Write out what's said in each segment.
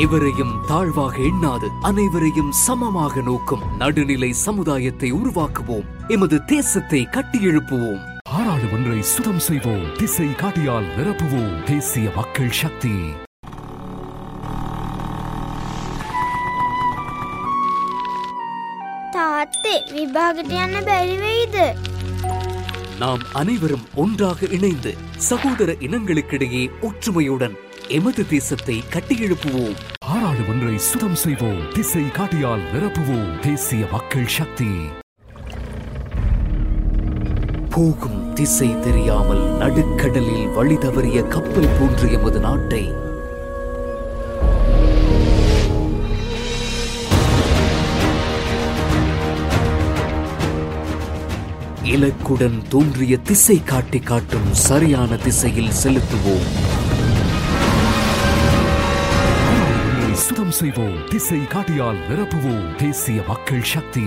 எவரையும் தாழ்வாக எண்ணாது அனைவரையும் சமமாக நோக்கும் நடுநிலை சமுதாயத்தை உருவாக்குவோம். எமது தேசத்தை கட்டியெழுப்புவோம். பாராளுமன்றை சுத்தம் செய்வோம். திசை காட்டியால் நிரப்புவோம். தேசிய மக்கள் சக்தி. තාත්තේ විභාගට යන්න බැරි වෙයිද? நாம் அனைவரும் ஒன்றாக இணைந்து சகோதர இனங்களுக்கிடையே ஒற்றுமையுடன் எமது தேசத்தை கட்டியெழுப்புவோம். பாராளுமன்றை சுத்தம் செய்வோம். திசை காட்டியால் நிரப்புவோம். தேசிய மக்கள் சக்தி. போகும் திசை தெரியாமல் நடுக்கடலில் வழி தவறிய கப்பல் போன்ற எமது நாட்டை இலக்குடன் தோன்றிய திசை காட்டி காட்டும் சரியான திசையில் செலுத்துவோம். சுத்தம் செய்வோம். திசை காட்டியால் நிரப்புவோம். தேசிய மக்கள் சக்தி.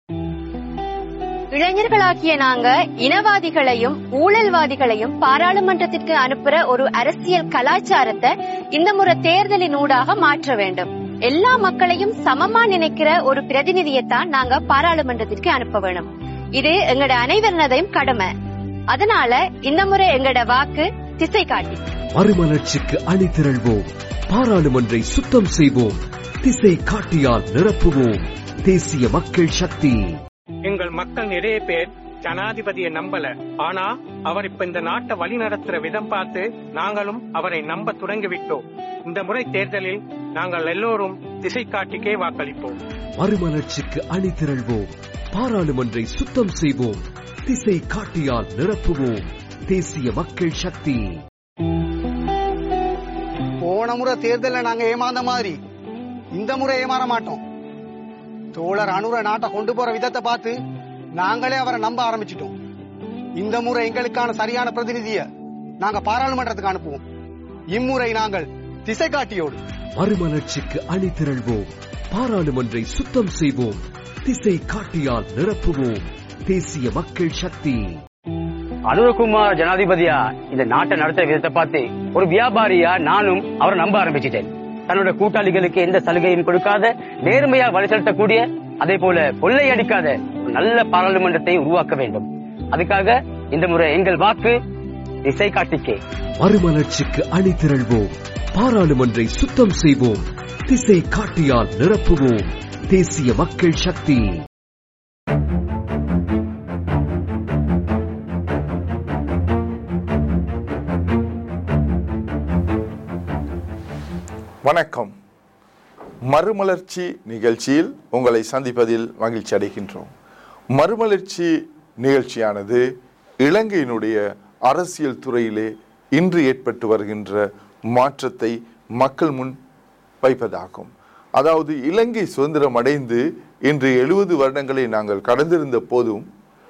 இளைஞர்களாகிய நாங்க இனவாதிகளையும் ஊழல்வாதிகளையும் பாராளுமன்றத்திற்கு அனுப்புற ஒரு அரசியல் கலாச்சாரத்தை இந்த முறை தேர்தலின் ஊடாக மாற்ற வேண்டும். எல்லா மக்களையும் சமமா நினைக்கிற ஒரு பிரதிநிதியைத்தான் நாங்க பாராளுமன்றத்திற்கு அனுப்ப வேணும். இது எங்கட அனைவரினதையும் கடமை. அதனால இந்த முறை எங்கட வாக்கு திசை காட்டி. மறுமலர்ச்சிக்கு அணிதிரள்வோம். பாராளுமன்றை சுத்தம் செய்வோம். திசை காட்டியால் நிரப்புவோம். தேசிய மக்கள் சக்தி. எங்கள் மக்கள் நிறைய பேர் ஜனாதிபதியை நம்பல. ஆனா அவர் இப்ப இந்த நாட்டை வழி நடத்துற விதம் பார்த்து நாங்களும் அவரை நம்ப தொடங்கிவிட்டோம். இந்த முறை தேர்தலில் நாங்கள் எல்லோரும் திசை காட்டிக்கே வாக்களிப்போம். மறுமலர்ச்சிக்கு அணிதிரள்வோம். பாராளுமன்றை சுத்தம் செய்வோம். திசை காட்டியால் நிரப்புவோம். தேசிய மக்கள் சக்தி. போன முறை தேர்தலில் நாங்க ஏமாந்த மாதிரி இந்த முறை ஏமாற மாட்டோம். தோழர் அனுர நாட்டை கொண்டு போற விதத்தை பார்த்து நாங்களே அவரை நம்ப ஆரம்பிச்சிட்டோம். இந்த முறை எங்களுக்கான சரியான பிரதிநிதியை நாங்க பாராளுமன்றத்துக்கு அனுப்புவோம். இம்முறை நாங்கள் திசை காட்டியோடு. மறுமலர்ச்சிக்கு அணிதிரள்வோம். பாராளுமன்றை சுத்தம் செய்வோம். திசை காட்டியால் நிரப்புவோம். தேசிய மக்கள் சக்தி. அனுரகுமார் ஜனாதிபதியா இந்த நாட்டை நடத்த விதத்தை பார்த்து ஒரு வியாபாரியா நானும் அவரை நம்ப ஆரம்பிச்சிட்டேன். தன்னோட கூட்டாளிகளுக்கு எந்த சலுகையும் கொடுக்காத, நேர்மையா வழி செலுத்தக்கூடிய, அதே போல கொள்ளை அடிக்காத ஒரு நல்ல பாராளுமன்றத்தை உருவாக்க வேண்டும். அதுக்காக இந்த முறை எங்கள் வாக்கு திசை காட்டிக்கே. மறுமலர்ச்சிக்கு அணிதிரள்வோம். பாராளுமன்றை சுத்தம் செய்வோம். திசை காட்டியால் நிரப்புவோம். தேசிய மக்கள் சக்தி. வணக்கம். மறுமலர்ச்சி நிகழ்ச்சியில் உங்களை சந்திப்பதில் மகிழ்ச்சி அடைகின்றோம். மறுமலர்ச்சி நிகழ்ச்சியானது இலங்கையினுடைய அரசியல் துறையிலே இன்று ஏற்பட்டு வருகின்ற மாற்றத்தை மக்கள் முன் வைப்பதாகும். அதாவது இலங்கை சுதந்திரம் அடைந்து இன்று 70 வருடங்களை நாங்கள் கடந்திருந்த போதும்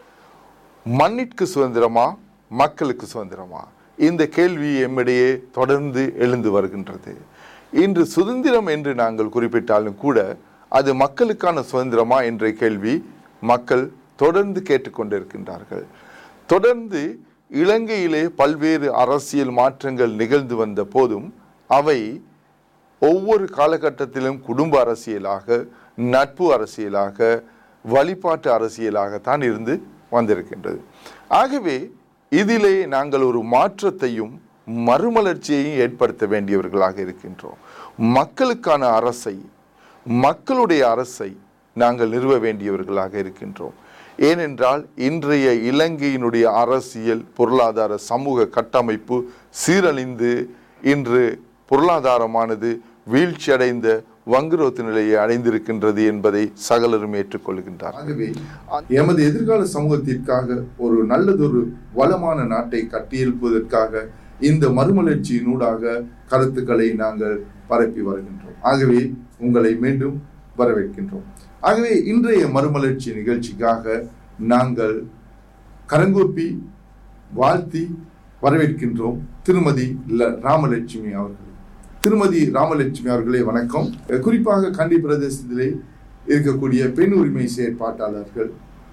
மண்ணிற்கு சுதந்திரமா, மக்களுக்கு சுதந்திரமா, இந்த கேள்வி எம்மிடையே தொடர்ந்து எழுந்து வருகின்றது. இன்று சுதந்திரம் என்று நாங்கள் குறிப்பிட்டாலும் கூட அது மக்களுக்கான சுதந்திரமா என்ற கேள்வி மக்கள் தொடர்ந்து கேட்டுக்கொண்டிருக்கின்றார்கள். தொடர்ந்து இலங்கையிலே பல்வேறு அரசியல் மாற்றங்கள் நிகழ்ந்து வந்த போதும் அவை ஒவ்வொரு காலகட்டத்திலும் குடும்ப அரசியலாக, நட்பு அரசியலாக, வழிபாட்டு அரசியலாகத்தான் இருந்து வந்திருக்கின்றது. ஆகவே இதிலே நாங்கள் ஒரு மாற்றத்தையும் மறுமலர்ச்சியையும் ஏற்படுத்த வேண்டியவர்களாக இருக்கின்றோம். மக்களுக்கான அரசை, மக்களுடைய அரசை நாங்கள் நிறுவ வேண்டியவர்களாக இருக்கின்றோம். ஏனென்றால் இன்றைய இலங்கையினுடைய அரசியல், பொருளாதார, சமூக கட்டமைப்பு சீரழிந்து இன்று பொருளாதாரமானது வீழ்ச்சியடைந்த வங்குரோத்து நிலையை அடைந்திருக்கின்றது என்பதை சகலரும் ஏற்றுக்கொள்கின்றார். ஆகவே எமது எதிர்கால சமூகத்திற்காக ஒரு நல்லதொரு வளமான நாட்டை கட்டியெழுப்புவதற்காக இந்த மறுமலர்ச்சியினூடாக கருத்துக்களை நாங்கள் பரப்பி வருகின்றோம். ஆகவே உங்களை மீண்டும் வரவேற்கின்றோம். ஆகவே இன்றைய மறுமலர்ச்சி நிகழ்ச்சிக்காக நாங்கள் கரங்கூப்பி வாழ்த்தி வரவேற்கின்றோம் திருமதி ராமலட்சுமி அவர்கள். திருமதி ராமலட்சுமி அவர்களே வணக்கம். குறிப்பாக கண்டி பிரதேசத்திலே இருக்கக்கூடிய பெண் உரிமை செயற்பாட்டாளர்கள்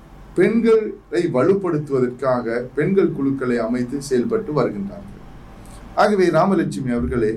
பெண்களை வலுப்படுத்துவதற்காக பெண்கள் குழுக்களை அமைத்து செயல்பட்டு வருகின்றார்கள். ஆகவே ராமலட்சுமி அவர்களே,